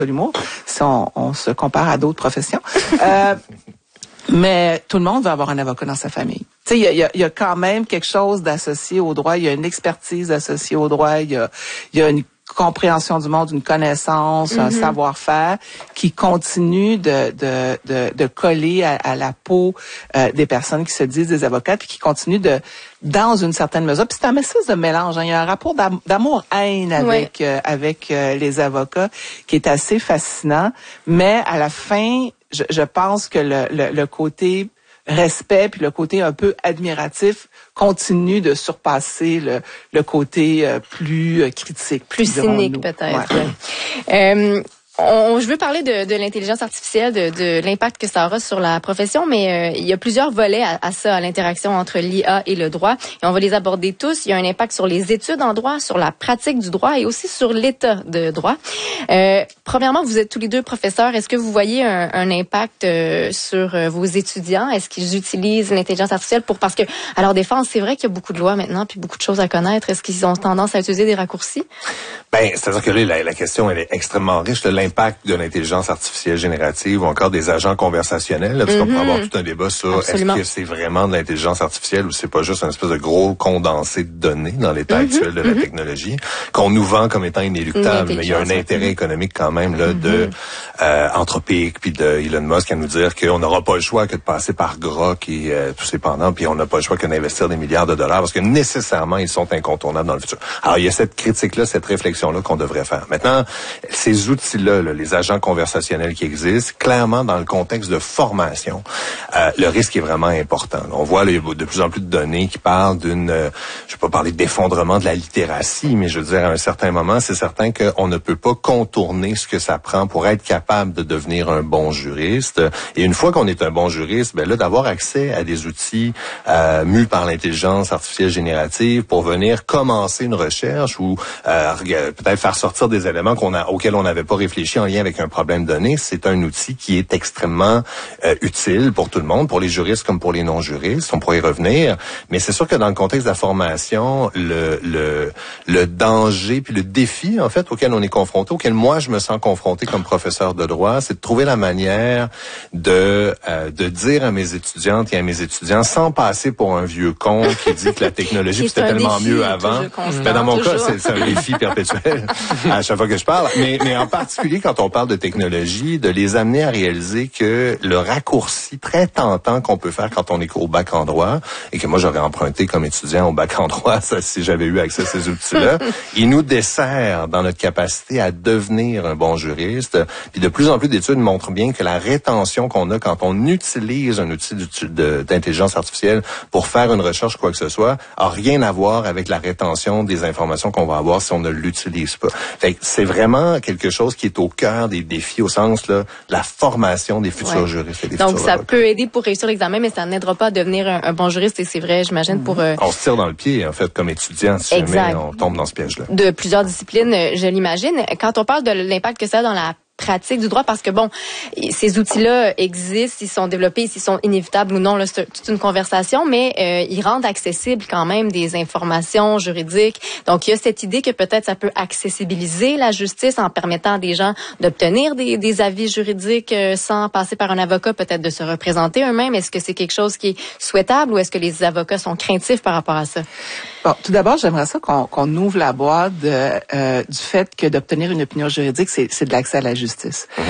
de l'humour, si on se compare à d'autres professions. Mais tout le monde veut avoir un avocat dans sa famille. Tu sais, il y a quand même quelque chose d'associé au droit, il y a une expertise associée au droit, il y a une compréhension du monde, une connaissance, un savoir-faire qui continue de coller à la peau des personnes qui se disent des avocats, puis qui continue dans une certaine mesure. Puis c'est un espèce de mélange. Hein. Il y a un rapport d'amour-haine avec les avocats qui est assez fascinant. Mais à la fin, je pense que le côté respect puis le côté un peu admiratif continue de surpasser le côté plus critique. Plus cynique peut-être. Ouais. Je veux parler de l'intelligence artificielle, de l'impact que ça aura sur la profession, mais il y a plusieurs volets à ça, à l'interaction entre l'IA et le droit. Et on va les aborder tous. Il y a un impact sur les études en droit, sur la pratique du droit et aussi sur l'état de droit. Premièrement, vous êtes tous les deux professeurs. Est-ce que vous voyez un impact sur vos étudiants? Est-ce qu'ils utilisent l'intelligence artificielle parce que, à leur défense, c'est vrai qu'il y a beaucoup de lois maintenant puis beaucoup de choses à connaître. Est-ce qu'ils ont tendance à utiliser des raccourcis? C'est-à-dire que là, la question, elle est extrêmement riche. L'impact de l'intelligence artificielle générative ou encore des agents conversationnels, là, parce qu'on peut avoir tout un débat sur est-ce que c'est vraiment de l'intelligence artificielle ou c'est pas juste un espèce de gros condensé de données dans l'état actuel de la technologie qu'on nous vend comme étant inéluctable. Mais il y a un intérêt économique quand même là de Anthropic puis de Elon Musk à nous dire qu'on n'aura pas le choix que de passer par Grok et tous ces pendants, puis on n'a pas le choix que d'investir des milliards de dollars parce que nécessairement ils sont incontournables dans le futur. Alors il y a cette critique-là, cette réflexion-là qu'on devrait faire. Maintenant, ces outils-là, les agents conversationnels qui existent, clairement dans le contexte de formation, le risque est vraiment important. On voit là, de plus en plus de données qui parlent je vais pas parler d'effondrement de la littératie, mais je veux dire à un certain moment, c'est certain qu'on ne peut pas contourner ce que ça prend pour être capable de devenir un bon juriste. Et une fois qu'on est un bon juriste, ben là d'avoir accès à des outils mus par l'intelligence artificielle générative pour venir commencer une recherche ou peut-être faire sortir des éléments auxquels on n'avait pas réfléchi en lien avec un problème donné, c'est un outil qui est extrêmement utile pour tout le monde, pour les juristes comme pour les non-juristes. On pourrait y revenir, mais c'est sûr que dans le contexte de la formation, le danger puis le défi en fait auquel on est confronté, auquel moi je me sens confronté comme professeur de droit, c'est de trouver la manière de dire à mes étudiantes et à mes étudiants sans passer pour un vieux con qui dit que la technologie c'était tellement mieux avant. Ben dans mon cas, c'est un défi perpétuel à chaque fois que je parle, mais en particulier quand on parle de technologie, de les amener à réaliser que le raccourci très tentant qu'on peut faire quand on est au bac en droit, et que moi j'aurais emprunté comme étudiant au bac en droit, ça, si j'avais eu accès à ces outils-là, il nous dessert dans notre capacité à devenir un bon juriste. Puis de plus en plus d'études montrent bien que la rétention qu'on a quand on utilise un outil d'intelligence artificielle pour faire une recherche quoi que ce soit, a rien à voir avec la rétention des informations qu'on va avoir si on ne l'utilise pas. Fait que c'est vraiment quelque chose qui est au cœur des défis au sens là, de la formation des futurs juristes et des futurs avocats. Donc ça peut aider pour réussir l'examen, mais ça n'aidera pas à devenir un bon juriste et c'est vrai, j'imagine pour... On se tire dans le pied en fait comme étudiant si jamais on tombe dans ce piège-là. De plusieurs disciplines, je l'imagine. Quand on parle de l'impact que ça a dans la pratique du droit, parce que bon, ces outils-là existent, ils sont développés, s'ils sont inévitables ou non, là, c'est toute une conversation, mais ils rendent accessibles quand même des informations juridiques. Donc, il y a cette idée que peut-être ça peut accessibiliser la justice en permettant à des gens d'obtenir des avis juridiques sans passer par un avocat, peut-être de se représenter eux-mêmes. Est-ce que c'est quelque chose qui est souhaitable ou est-ce que les avocats sont craintifs par rapport à ça? Bon, tout d'abord, j'aimerais ça qu'on ouvre la boîte du fait que d'obtenir une opinion juridique, c'est de l'accès à la justice.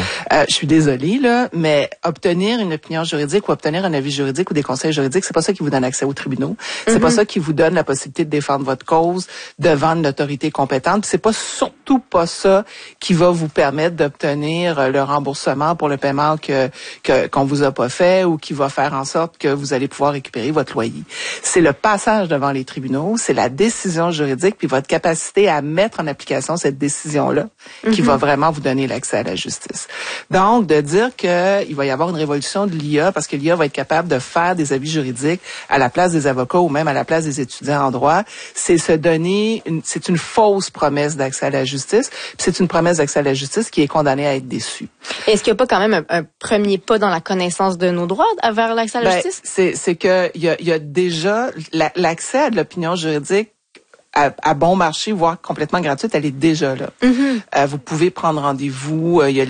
Je suis désolée, là, mais obtenir une opinion juridique ou obtenir un avis juridique ou des conseils juridiques, c'est pas ça qui vous donne accès aux tribunaux. C'est pas ça qui vous donne la possibilité de défendre votre cause devant une autorité compétente. C'est pas surtout pas ça qui va vous permettre d'obtenir le remboursement pour le paiement qu'on vous a pas fait ou qui va faire en sorte que vous allez pouvoir récupérer votre loyer. C'est le passage devant les tribunaux, c'est la décision juridique puis votre capacité à mettre en application cette décision-là qui va vraiment vous donner l'accès à la justice. Donc, de dire qu'il va y avoir une révolution de l'IA parce que l'IA va être capable de faire des avis juridiques à la place des avocats ou même à la place des étudiants en droit, c'est c'est une fausse promesse d'accès à la justice. Puis c'est une promesse d'accès à la justice qui est condamnée à être déçue. Est-ce qu'il n'y a pas quand même un premier pas dans la connaissance de nos droits vers l'accès à la justice? C'est que il y a déjà l'accès à de l'opinion juridique à bon marché, voire complètement gratuite, elle est déjà là. Vous pouvez prendre rendez-vous. Il y a